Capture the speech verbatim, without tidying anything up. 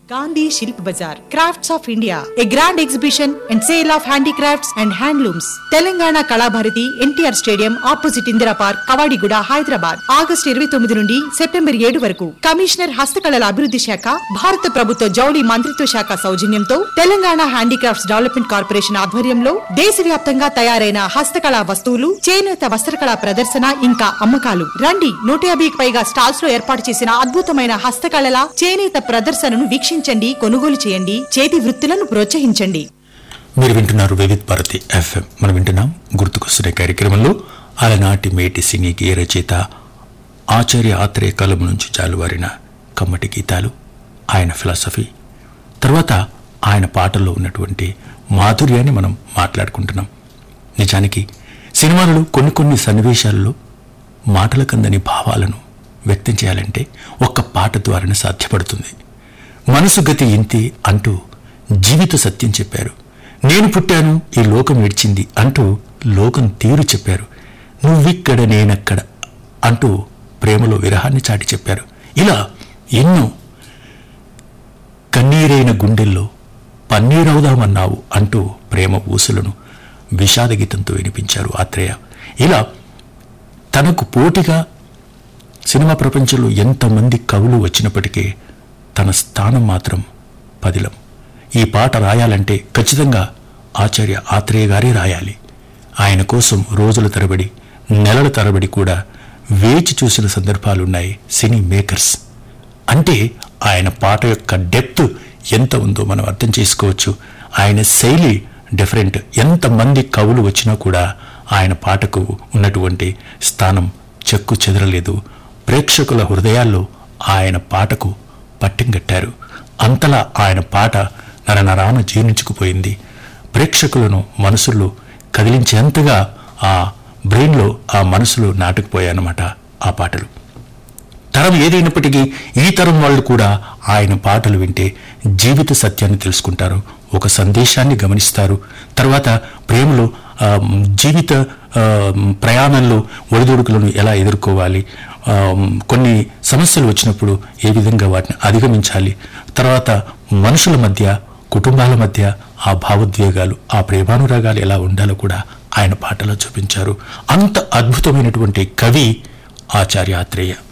Gandhi Shilp Bazaar, Crafts of India, a grand exhibition and sale of handicrafts and handlooms. Telangana Kalabharati N T R Stadium opposite Indira Park, Kavadiguda, Hyderabad. August ఇరవై తొమ్మిది నుండి September ఏడు వరకు. Commissioner హస్తకళల అభివృద్ధి శాఖ, భారత ప్రభుత్వ జౌళి మంత్రిత్వ శాఖ సౌజన్యంతో తెలంగాణ హ్యాండీక్రాఫ్ట్స్ డెవలప్మెంట్ కార్పొరేషన్ ఆధ్వర్యంలో దేశవ్యాప్తంగా తయారైన హస్తకళా వస్తువులు, చేనేత వస్త్రకళా ప్రదర్శన ఇంకా అమ్మకాలు. రండి, నూట యాభైకి పైగా స్టాల్స్ లో ఏర్పాటు చేసిన అద్భుతమైన హస్తకళల, చేనేత ప్రదర్శనను వీక్షించండి, కొనుగోలు చేయండి, చేతి వృత్తులను ప్రోత్సహించండి. మీరు వింటున్నారు వివిధ భారతి ఎఫ్ఎం. మనం వింటున్నాం గుర్తుకొస్తున్న కార్యక్రమంలో అలనాటి మేటి సినీ గేయ రచయిత ఆచార్య ఆత్రేయ కలం నుంచి జాలువారిన కమ్మటి గీతాలు, ఆయన ఫిలాసఫీ, తర్వాత ఆయన పాటల్లో ఉన్నటువంటి మాధుర్యాన్ని మనం మాట్లాడుకుంటున్నాం. నిజానికి సినిమాలలో కొన్ని కొన్ని సన్నివేశాలలో మాటల కందని భావాలను వ్యక్తం చేయాలంటే ఒక్క పాట ద్వారానే సాధ్యపడుతుంది. మనసు గతి ఇంతే అంటూ జీవిత సత్యం చెప్పారు. నేను పుట్టాను, ఈ లోకం ఏడ్చింది అంటూ లోకం తీరు చెప్పారు. నువ్విక్కడ నేనక్కడ అంటూ ప్రేమలో విరహాన్ని చాటి చెప్పారు. ఇలా ఎన్నో. కన్నీరైన గుండెల్లో పన్నీరవుదామన్నావు అంటూ ప్రేమ ఊసులను విషాద గీతంతో వినిపించారు ఆత్రేయ. ఇలా తనకు పోటీగా సినిమా ప్రపంచంలో ఎంతమంది కవులు వచ్చినప్పటికీ తన స్థానం మాత్రం పదిలం. ఈ పాట రాయాలంటే ఖచ్చితంగా ఆచార్య ఆత్రేయ గారే రాయాలి. ఆయన కోసం రోజుల తరబడి, నెలల తరబడి కూడా వేచి చూసిన సందర్భాలున్నాయి సినీ మేకర్స్. అంటే ఆయన పాట యొక్క డెప్త్ ఎంత ఉందో మనం అర్థం చేసుకోవచ్చు. ఆయన శైలి డిఫరెంట్. ఎంతమంది కవులు వచ్చినా కూడా ఆయన పాటకు ఉన్నటువంటి స్థానం చెక్కు చెదరలేదు. ప్రేక్షకుల హృదయాల్లో ఆయన పాటకు పట్టింగట్టారు. అంతలా ఆయన పాట నరనరాన జీర్ణించుకుపోయింది. ప్రేక్షకులను మనసుల్లో కదిలించేంతగా ఆ బ్రెయిన్లో, ఆ మనసులో నాటుకుపోయాయన్నమాట ఆ పాటలు. తరం ఏదైనప్పటికీ ఈ తరం వాళ్ళు కూడా ఆయన పాటలు వింటే జీవిత సత్యాన్ని తెలుసుకుంటారు, ఒక సందేశాన్ని గమనిస్తారు. తర్వాత ప్రేమలో, జీవిత ప్రయాణంలో ఒడిదుడుకులను ఎలా ఎదుర్కోవాలి, కొన్ని సమస్యలు వచ్చినప్పుడు ఏ విధంగా వాటిని అధిగమించాలి, తర్వాత మనుషుల మధ్య, కుటుంబాల మధ్య ఆ భావోద్వేగాలు, ఆ ప్రేమానురాగాలు ఎలా ఉండాలో కూడా ఆయన పాటలో చూపించారు. అంత అద్భుతమైనటువంటి కవి ఆచార్య ఆత్రేయ.